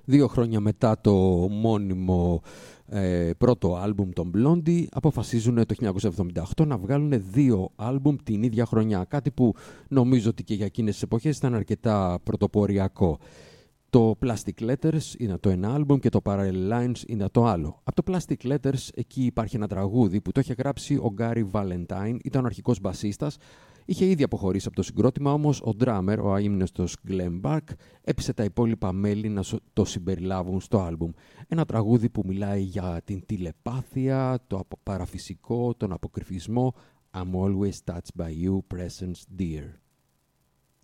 2 χρόνια μετά το μόνιμο πρώτο άλμπουμ των Blondie, αποφασίζουν το 1978 να βγάλουν 2 άλμπουμ την ίδια χρονιά. Κάτι που νομίζω ότι και για εκείνες τις εποχές ήταν αρκετά πρωτοποριακό. Το Plastic Letters είναι το ένα άλμπουμ και το Parallel Lines είναι το άλλο. Από το Plastic Letters εκεί υπάρχει ένα τραγούδι που το είχε γράψει ο Gary Valentine, ήταν ο αρχικός μπασίστας. Είχε ήδη αποχωρήσει από το συγκρότημα, όμως ο drummer, ο αείμνηστος Glenn Beck, έπεισε τα υπόλοιπα μέλη να το συμπεριλάβουν στο άλμπουμ. Ένα τραγούδι που μιλάει για την τηλεπάθεια, το παραφυσικό, τον αποκρυφισμό. I'm always touched by you, presence dear.